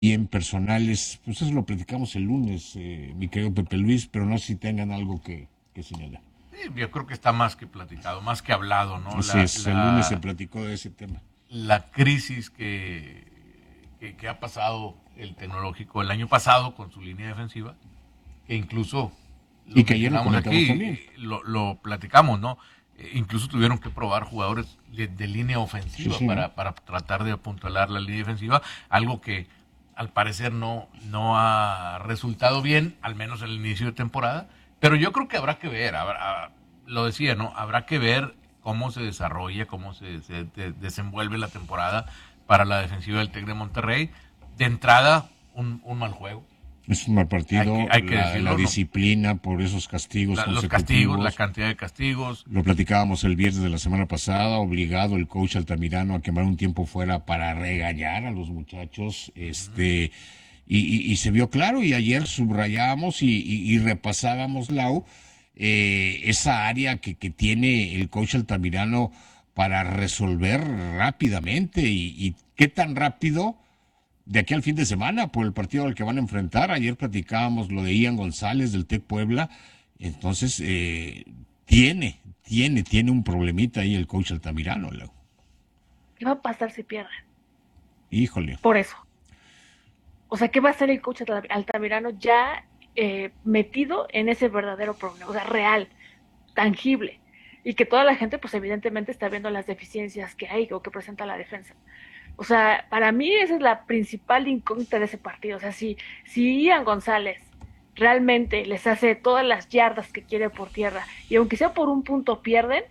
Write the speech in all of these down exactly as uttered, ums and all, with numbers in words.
bien personales, pues eso lo platicamos el lunes, eh, mi querido Pepe Luis, pero no sé si tengan algo que, que señalar. Sí, yo creo que está más que platicado, más que hablado, ¿no? Así La, es, el lunes se la, platicó de ese tema. la crisis que, que, que ha pasado el tecnológico el año pasado con su línea defensiva, que incluso lo Y que ayer lo mencionamos comentamos aquí, también. lo, lo platicamos, ¿no? Eh, incluso tuvieron que probar jugadores de, de línea Sí, ofensiva sí, ¿eh? para, para tratar de apuntalar la línea defensiva, algo que al parecer no, no ha resultado bien, al menos en el inicio de temporada, pero yo creo que habrá que ver, habrá, lo decía, ¿no? Habrá que ver cómo se desarrolla, cómo se, se de, desenvuelve la temporada para la defensiva del Tec de Monterrey. De entrada, un, un mal juego, Es un mal hay que, partido, hay que la, la decirlo, ¿no? disciplina por esos castigos La, los castigos, la consecutivos. cantidad de castigos. Lo platicábamos el viernes de la semana pasada, obligado el coach Altamirano a quemar un tiempo fuera para regañar a los muchachos, Uh-huh. este, y, y, y se vio claro, y ayer subrayábamos y, y, y repasábamos, Lau, eh, esa área que, que tiene el coach Altamirano para resolver rápidamente, y, y qué tan rápido de aquí al fin de semana por el partido al que van a enfrentar. Ayer platicábamos lo de Ian González del Tec Puebla. Entonces, eh, tiene, tiene, tiene un problemita ahí el coach Altamirano, Leo. ¿Qué va a pasar si pierden? Híjole. Por eso. O sea, ¿qué va a hacer el coach Altamirano ya eh, metido en ese verdadero problema? O sea, real, tangible. Y que toda la gente, pues evidentemente está viendo las deficiencias que hay o que presenta la defensa. O sea, para mí esa es la principal incógnita de ese partido. O sea, si, si Ian González realmente les hace todas las yardas que quiere por tierra y aunque sea por un punto pierden,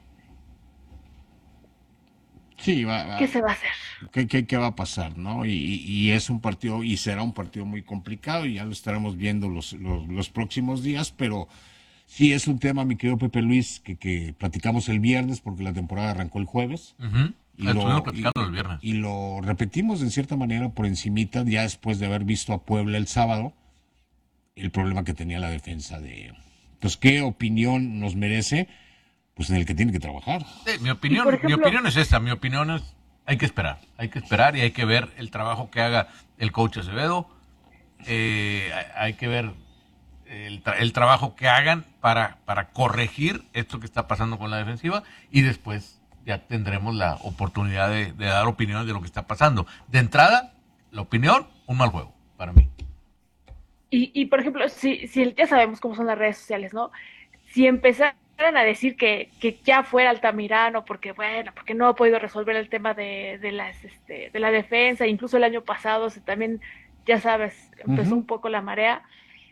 Sí, va, ¿qué va. se va a hacer? ¿Qué, qué, qué va a pasar, no? Y, y es un partido, y será un partido muy complicado, y ya lo estaremos viendo los, los, los próximos días, pero sí es un tema, mi querido Pepe Luis, que, que platicamos el viernes, porque la temporada arrancó el jueves, Uh-huh. y Estuvimos lo, y, platicando el viernes. y lo repetimos en cierta manera por encimita, ya después de haber visto a Puebla el sábado, el problema que tenía la defensa de... Entonces, ¿qué opinión nos merece? Pues en el que tiene que trabajar. Sí, mi Y por opinión, mi ejemplo, opinión es esta, mi opinión es hay que esperar, hay que esperar y hay que ver el trabajo que haga el coach Acevedo, eh, hay que ver el, tra- el trabajo que hagan para, para corregir esto que está pasando con la defensiva y después ya tendremos la oportunidad de, de dar opiniones de lo que está pasando. De entrada, la opinión, un mal juego para mí. y, y por ejemplo, si, si ya sabemos cómo son las redes sociales, ¿no? Si empezaran a decir que, que ya fuera Altamirano, porque bueno, porque no ha podido resolver el tema de, de las este, de la defensa, incluso el año pasado se también, ya sabes, Uh empezó -huh. un poco la marea,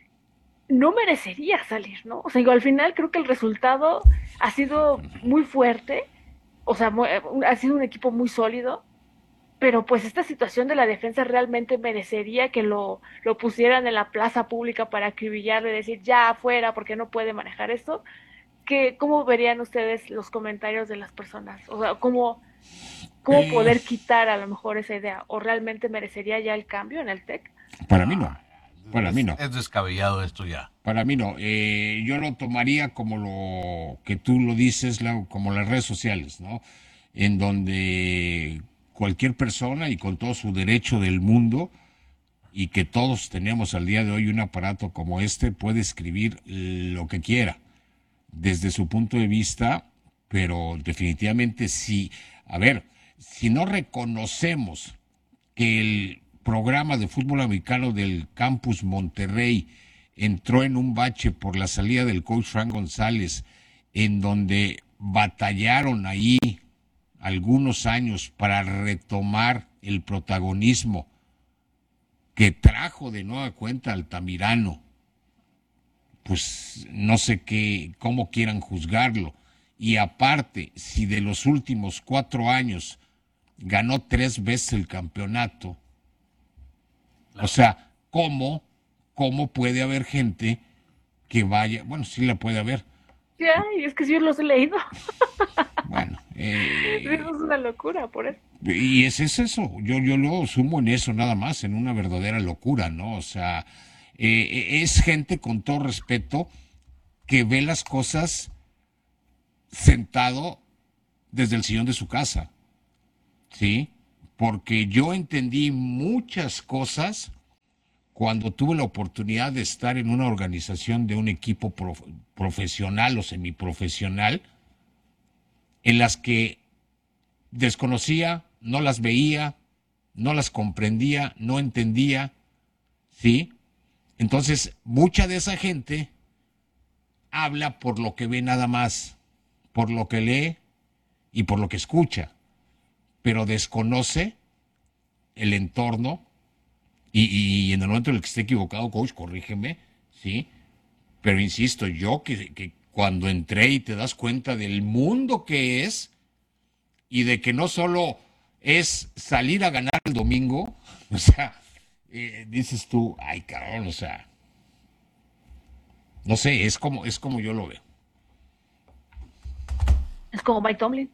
no merecería salir, ¿no? O sea, digo, al final creo que el resultado ha sido muy fuerte, o sea, muy, ha sido un equipo muy sólido, pero pues esta situación de la defensa realmente merecería que lo, lo pusieran en la plaza pública para acribillarle, decir ya afuera porque no puede manejar esto. ¿Qué, ¿Cómo verían ustedes los comentarios de las personas? O sea, ¿cómo, ¿cómo Eh, poder quitar a lo mejor esa idea? ¿O realmente merecería ya el cambio en el TEC? para mí no. Para mí Es, no. es descabellado esto ya. Para mí no. Eh, yo lo tomaría como lo que tú lo dices, la- como las redes sociales, ¿no? En donde cualquier persona y con todo su derecho del mundo y que todos tenemos al día de hoy un aparato como este puede escribir lo que quiera desde su punto de vista, pero definitivamente sí. A ver, si no reconocemos que el programa de fútbol americano del campus Monterrey entró en un bache por la salida del coach Frank González, en donde batallaron ahí algunos años para retomar el protagonismo que trajo de nueva cuenta Altamirano, pues no sé qué, cómo quieran juzgarlo. Y aparte, si de los últimos cuatro años ganó tres veces el campeonato, o Claro. sea, ¿cómo, cómo puede haber gente que vaya? Bueno, sí la puede haber. Ay, es que sí, yo los he leído. Bueno, Eso es eh, una locura, por eso. y ese es eso. Yo, yo lo sumo en eso nada más, en una verdadera locura, ¿no? O sea, eh, es gente con todo respeto que ve las cosas sentado desde el sillón de su casa, ¿sí? Porque yo entendí muchas cosas cuando tuve la oportunidad de estar en una organización de un equipo prof- profesional o semiprofesional, en las que desconocía, no las veía, no las comprendía, no entendía, ¿sí? Entonces, mucha de esa gente habla por lo que ve nada más, por lo que lee y por lo que escucha, pero desconoce el entorno y, y en el momento en el que esté equivocado, coach, corrígeme, ¿sí? Pero insisto, yo que, que cuando entré y te das cuenta del mundo que es y de que no solo es salir a ganar el domingo, o sea, eh, dices tú, ay cabrón, o sea, no sé, es como, es como yo lo veo. Es como Mike Tomlin.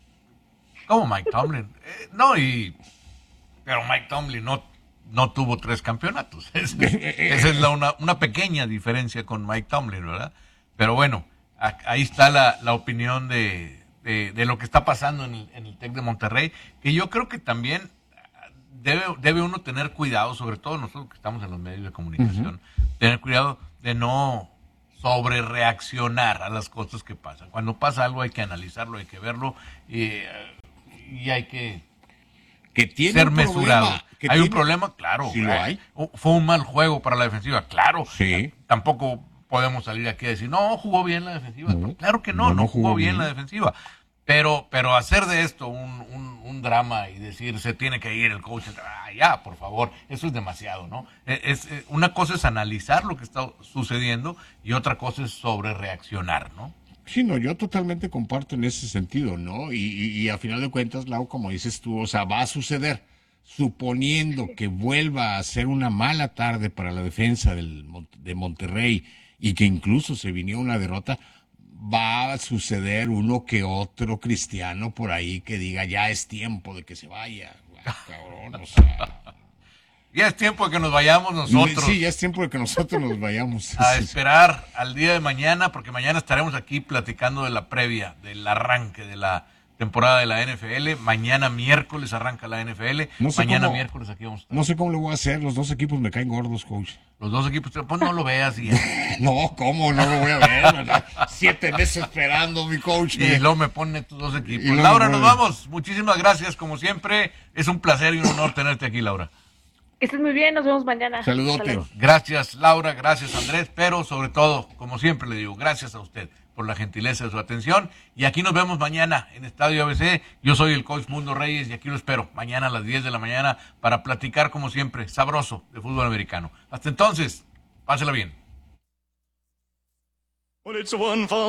Como Mike Tomlin. Eh, no, y. Pero Mike Tomlin no, no tuvo tres campeonatos. Es- esa es la, una, una pequeña diferencia con Mike Tomlin, ¿verdad? Pero bueno, a- ahí está la, la opinión de, de, de lo que está pasando en el, en el Tec de Monterrey, que yo creo que también debe, debe uno tener cuidado, sobre todo nosotros que estamos en los medios de comunicación, tener cuidado de no sobre reaccionar a las cosas que pasan. Cuando pasa algo hay que analizarlo, hay que verlo y, eh, y hay que Que tiene ser un mesurado. problema, que ¿Hay un tiene- problema? Claro. Sí lo Eh, hay. Fue un mal juego para la defensiva, claro. Sí. Tampoco podemos salir aquí a decir, no, jugó bien la defensiva. No, Claro que no, no, no, no jugó, jugó bien, bien. la defensiva. Pero, pero hacer de esto un, un, un drama y decir se tiene que ir el coach, ah, ya, por favor, eso es demasiado, ¿no? Es, es- una cosa es analizar lo que está sucediendo y otra cosa es sobre reaccionar, ¿no? Sí, no, yo totalmente comparto en ese sentido, ¿no? Y, y, y a final de cuentas, Lau, como dices tú, o sea, va a suceder. Suponiendo que vuelva a ser una mala tarde para la defensa del, Mon- de Monterrey y que incluso se viniera una derrota, va a suceder uno que otro cristiano por ahí que diga, ya es tiempo de que se vaya. Ay, cabrón, o sea. Ya es tiempo de que nos vayamos nosotros. Sí, ya es tiempo de que nosotros nos vayamos. A esperar al día de mañana, porque mañana estaremos aquí platicando de la previa, del arranque de la temporada de la N F L. Mañana miércoles arranca la N F L. No sé mañana cómo- miércoles aquí vamos a estar. No sé cómo le voy a hacer, los dos equipos me caen gordos, coach. Los dos equipos, pues no lo veas y, No, ¿cómo? No lo voy a ver, ¿verdad? Siete meses esperando, mi coach. y luego me ponen tus dos equipos. Y luego Laura, me nos ponen- vamos. Muchísimas gracias, como siempre. Es un placer y un honor tenerte aquí, Laura. Que estés muy bien, nos vemos mañana. Saludote. Hasta luego. Gracias, Laura, gracias, Andrés, pero sobre todo, como siempre le digo, gracias a usted por la gentileza de su atención. Y aquí nos vemos mañana en Estadio A B C. Yo soy el coach Mundo Reyes y aquí lo espero mañana a las diez de la mañana para platicar, como siempre, sabroso de fútbol americano. Hasta entonces, pásela bien. Well, it's one for